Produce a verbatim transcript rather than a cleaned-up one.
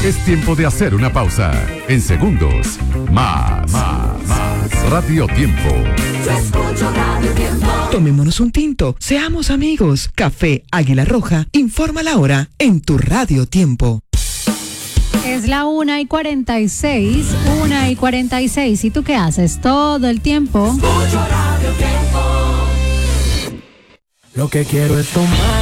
Es tiempo de hacer una pausa. En segundos, más, más, más. Radio Tiempo. Yo escucho Radio Tiempo. Tomémonos un tinto, seamos amigos. Café Águila Roja informa la hora en tu Radio Tiempo. Es la una y cuarenta y seis, una y cuarenta y seis. ¿Y tú qué haces todo el tiempo? Escucho Radio Tiempo. Lo que quiero es tomar.